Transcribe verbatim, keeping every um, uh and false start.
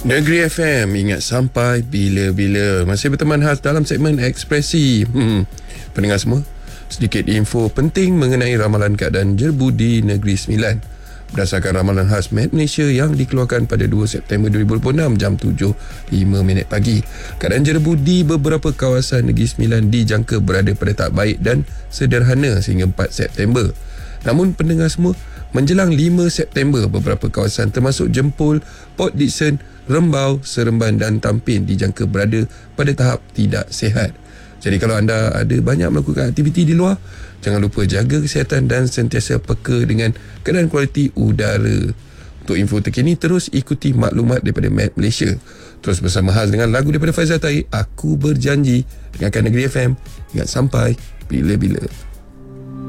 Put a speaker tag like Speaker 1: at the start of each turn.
Speaker 1: Negeri F M, ingat sampai bila-bila. Masih berteman khas dalam segmen Ekspresi. hmm. Pendengar semua, sedikit info penting mengenai ramalan keadaan jerbu di Negeri Sembilan. Berdasarkan ramalan khas Met Malaysia yang dikeluarkan pada dua September dua ribu dua puluh enam jam tujuh lima minit pagi, keadaan jerbu di beberapa kawasan Negeri Sembilan dijangka berada pada tahap baik dan sederhana sehingga empat September. Namun pendengar semua, menjelang lima September, beberapa kawasan termasuk Jempol, Port Dickson, Rembau, Seremban dan Tampin dijangka berada pada tahap tidak sihat. Jadi kalau anda ada banyak melakukan aktiviti di luar, jangan lupa jaga kesihatan dan sentiasa peka dengan keadaan kualiti udara. Untuk info terkini, terus ikuti maklumat daripada Met Malaysia. Terus bersama Haz dengan lagu daripada Faizal Taib, Aku Berjanji. Dengarkan Negeri F M, ingat sampai bila-bila.